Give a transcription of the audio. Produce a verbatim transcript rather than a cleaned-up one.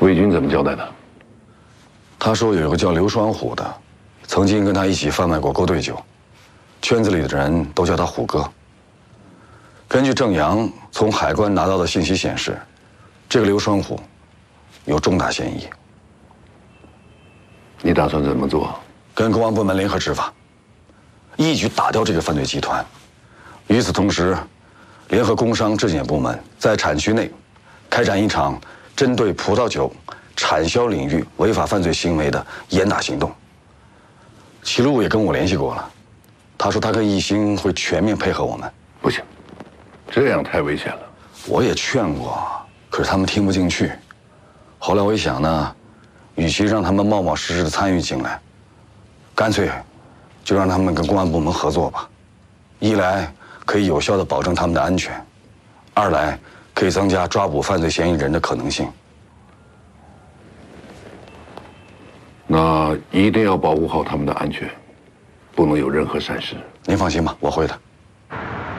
魏军怎么交代的？ 他说有一个叫刘双虎的，曾经跟他一起贩卖过勾兑酒，圈子里的人都叫他虎哥。根据郑阳从海关拿到的信息显示，这个刘双虎有重大嫌疑。 你打算怎么做？ 跟公安部门联合执法，一举打掉这个犯罪集团。与此同时，联合工商质检部门在产区内开展一场针对葡萄酒产销领域违法犯罪行为的严打行动。齐路也跟我联系过了，他说他跟一兴会全面配合我们。 不行，这样太危险了。 我也劝过，可是他们听不进去。后来我一想呢，与其让他们冒冒失失的参与进来，干脆就让他们跟公安部门合作吧。一来可以有效地保证他们的安全，二来可以增加抓捕犯罪嫌疑人的可能性。 那一定要保护好他们的安全，不能有任何闪失。 您放心吧，我会的。